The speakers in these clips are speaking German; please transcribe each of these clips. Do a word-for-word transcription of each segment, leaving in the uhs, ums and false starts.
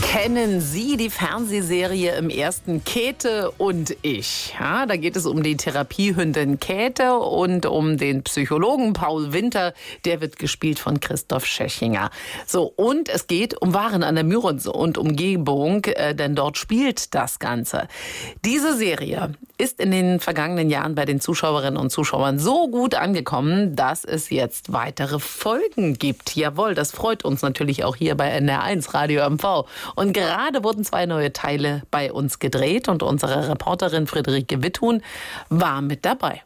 Kennen Sie die Fernsehserie im ersten Käthe und ich? Ja, da geht es um die Therapiehündin Käthe und um den Psychologen Paul Winter. Der wird gespielt von Christoph Schächinger. So, und es geht um Waren an der Müritz und Umgebung, äh, denn dort spielt das Ganze. Diese Serie ist in den vergangenen Jahren bei den Zuschauerinnen und Zuschauern so gut angekommen, dass es jetzt weitere Folgen gibt. Jawohl, das freut uns natürlich auch hier bei N R eins Radio M V. Und gerade wurden zwei neue Teile bei uns gedreht und unsere Reporterin Friederike Witthuhn war mit dabei.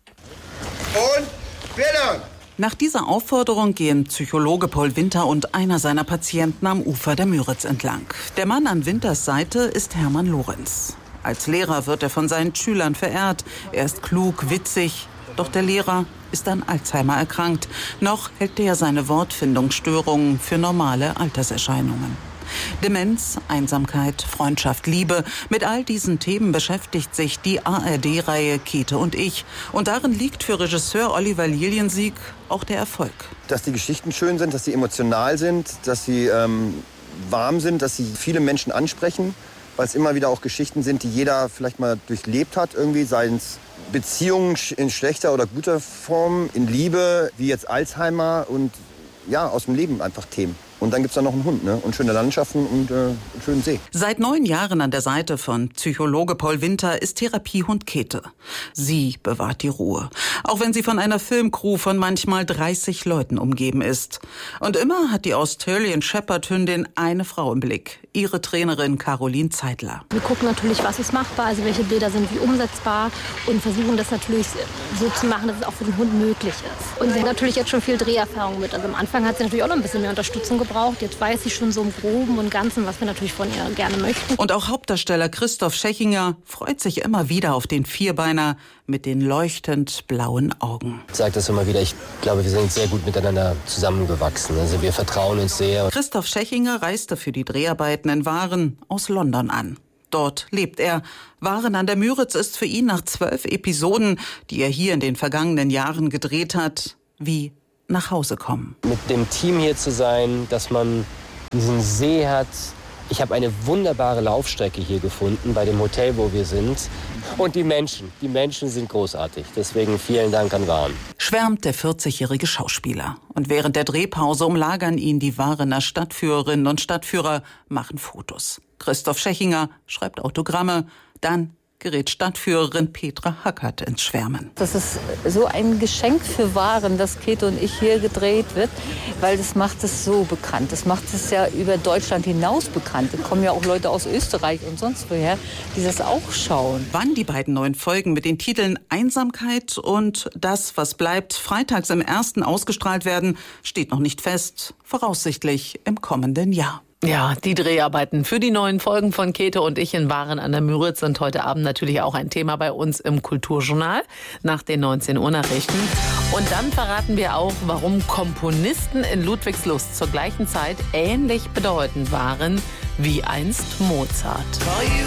Und Bildung! Nach dieser Aufforderung gehen Psychologe Paul Winter und einer seiner Patienten am Ufer der Müritz entlang. Der Mann an Winters Seite ist Hermann Lorenz. Als Lehrer wird er von seinen Schülern verehrt. Er ist klug, witzig. Doch der Lehrer ist an Alzheimer erkrankt. Noch hält er seine Wortfindungsstörungen für normale Alterserscheinungen. Demenz, Einsamkeit, Freundschaft, Liebe. Mit all diesen Themen beschäftigt sich die A R D-Reihe Käthe und ich. Und darin liegt für Regisseur Oliver Liliensieg auch der Erfolg. Dass die Geschichten schön sind, dass sie emotional sind, dass sie ähm, warm sind, dass sie viele Menschen ansprechen. Weil es immer wieder auch Geschichten sind, die jeder vielleicht mal durchlebt hat. Irgendwie, seien es Beziehungen in schlechter oder guter Form, in Liebe, wie jetzt Alzheimer und ja, aus dem Leben einfach Themen. Und dann gibt's da noch einen Hund, ne? Und schöne Landschaften und äh, einen schönen See. Seit neun Jahren an der Seite von Psychologe Paul Winter ist Therapiehund Käthe. Sie bewahrt die Ruhe. Auch wenn sie von einer Filmcrew von manchmal dreißig Leuten umgeben ist. Und immer hat die Australian Shepherd Hündin eine Frau im Blick. Ihre Trainerin Caroline Zeidler. Wir gucken natürlich, was ist machbar, also welche Bilder sind wie umsetzbar und versuchen das natürlich so zu machen, dass es auch für den Hund möglich ist. Und sie hat natürlich jetzt schon viel Dreherfahrung mit. Also am Anfang hat sie natürlich auch noch ein bisschen mehr Unterstützung gebraucht. Jetzt weiß sie schon so im Groben und Ganzen, was wir natürlich von ihr gerne möchten. Und auch Hauptdarsteller Christoph Schächinger freut sich immer wieder auf den Vierbeiner mit den leuchtend blauen Augen. Ich sage das immer wieder, ich glaube, wir sind sehr gut miteinander zusammengewachsen. Also wir vertrauen uns sehr. Christoph Schächinger reiste für die Dreharbeiten in Waren aus London an. Dort lebt er. Waren an der Müritz ist für ihn nach zwölf Episoden, die er hier in den vergangenen Jahren gedreht hat, wie nach Hause kommen. Mit dem Team hier zu sein, dass man diesen See hat. Ich habe eine wunderbare Laufstrecke hier gefunden, bei dem Hotel, wo wir sind. Und die Menschen, die Menschen sind großartig. Deswegen vielen Dank an Waren. Schwärmt der vierzigjährige Schauspieler. Und während der Drehpause umlagern ihn die Warener Stadtführerinnen und Stadtführer, machen Fotos. Christoph Schächinger schreibt Autogramme, dann gerät Stadtführerin Petra Hackert ins Schwärmen. Das ist so ein Geschenk für Waren, dass Käthe und ich hier gedreht wird, weil das macht es so bekannt. Das macht es ja über Deutschland hinaus bekannt. Da kommen ja auch Leute aus Österreich und sonst woher, die das auch schauen. Wann die beiden neuen Folgen mit den Titeln Einsamkeit und Das, was bleibt, freitags im ersten ausgestrahlt werden, steht noch nicht fest. Voraussichtlich im kommenden Jahr. Ja, die Dreharbeiten für die neuen Folgen von Käthe und ich in Waren an der Müritz sind heute Abend natürlich auch ein Thema bei uns im Kulturjournal nach den neunzehn Uhr Nachrichten. Und dann verraten wir auch, warum Komponisten in Ludwigslust zur gleichen Zeit ähnlich bedeutend waren wie einst Mozart.